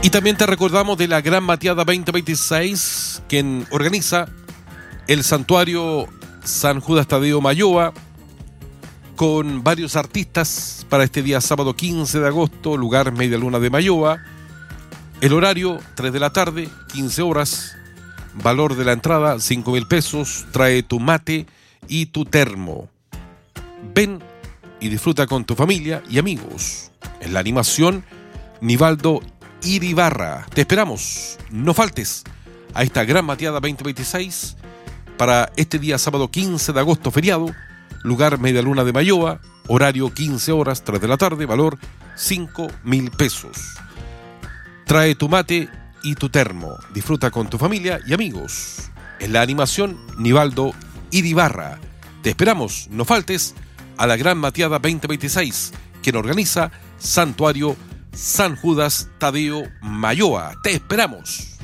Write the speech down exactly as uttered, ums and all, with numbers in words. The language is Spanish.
Y también te recordamos de la Gran Mateada veinte veintiséis, quien organiza el Santuario San Judas Tadeo Mayoa, con varios artistas para este día sábado quince de agosto, lugar Media Luna de Mayoa. El horario, tres de la tarde, quince horas. Valor de la entrada, cinco mil pesos. Trae tu mate y tu termo. Ven y disfruta con tu familia y amigos. En la animación, Nivaldo Iribarra. Te esperamos. No faltes a esta Gran Mateada veinte veintiséis para este día sábado quince de agosto, feriado. Lugar Media Luna de Mayoa. Horario quince horas, tres de la tarde. Valor cinco mil pesos. Trae tu mate y tu termo. Disfruta con tu familia y amigos. En la animación, Nivaldo Iribarra. Te esperamos. No faltes a la Gran Mateada veinte veintiséis, quien organiza Santuario San Judas Tadeo Mayoa. Te esperamos.